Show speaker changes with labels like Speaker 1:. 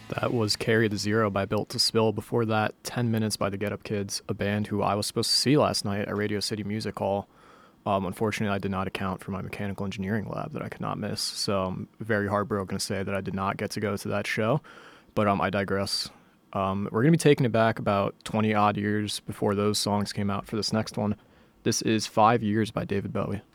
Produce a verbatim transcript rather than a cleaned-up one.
Speaker 1: That was Carry the Zero by Built to Spill. Before that, ten Minutes by the Get Up Kids, a band who I was supposed to see last night at Radio City Music Hall. Um, unfortunately, I did not account for my mechanical engineering lab that I could not miss, so I'm very heartbroken to say that I did not get to go to that show, but um, I digress. Um, we're going to be taking it back about twenty odd years before those songs came out for this next one. This is Five Years by David Bowie.